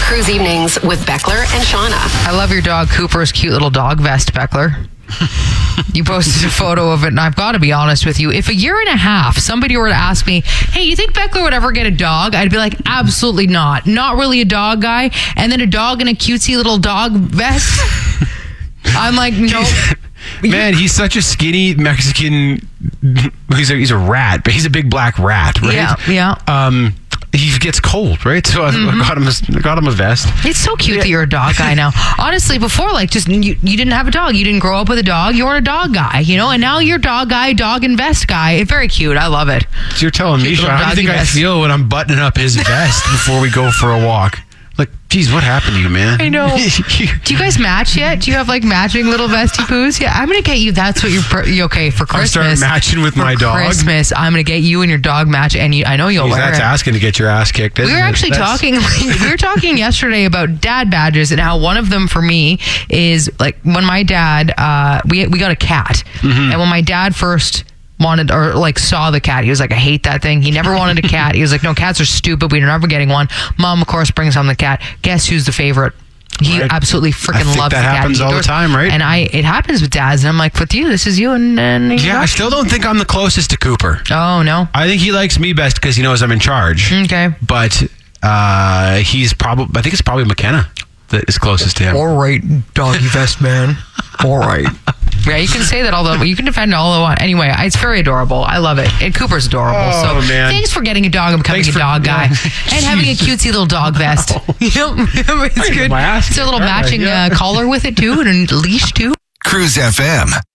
Cruise Evenings with Beckler and Shauna. I love your dog Cooper's cute little dog vest, Beckler. You posted a photo of it, and I've got to be honest with you. If a year and a half somebody were to ask me, hey, you think Beckler would ever get a dog? I'd be like, absolutely not. Not really a dog guy. And then a dog in a cutesy little dog vest. I'm like, no. Man, he's such a skinny Mexican. He's a rat, but he's a big black rat, right? Yeah. He gets cold, right? So I got him a vest. It's so cute that you're a dog guy now. Honestly, before, like, just you didn't have a dog. You didn't grow up with a dog. You weren't a dog guy, and now you're dog guy, dog and vest guy. It's very cute. I love it. So you're telling me, Sean, how do you think I feel when I'm buttoning up his vest before we go for a walk? Like, geez, what happened to you, man? I know. Do you guys match yet? Do you have like matching little vesty poos? Yeah, I'm gonna get you. That's what you're okay for Christmas. I'll start matching with my dog. Christmas, I'm gonna get you and your dog match, and I know you'll wear that's it. asking to get your ass kicked. We were actually talking. We were talking yesterday about dad badges and how one of them for me is like when my dad. We got a cat, and when my dad first wanted or like saw the cat, he was like, I hate that thing. He never wanted a cat. He was like, no, cats are stupid. We're never getting one. Mom, of course, brings home the cat. Guess who's the favorite? He absolutely freaking loves the cat. That happens all the time, right? And it happens with dads. And I'm like, with you, this is you. And yeah, I still don't think I'm the closest to Cooper. Oh, no. I think he likes me best because he knows I'm in charge. Okay. But I think it's probably McKenna that is closest to him. All right, doggy vest man. All right. Yeah, you can say that although you can defend it all you want. Anyway, it's very adorable. I love it. And Cooper's adorable. Oh, so man. Thanks for getting a dog and becoming a dog guy. And having a cutesy little dog vest. It's good. It's a little matching collar with it too and a leash too. Cruise FM.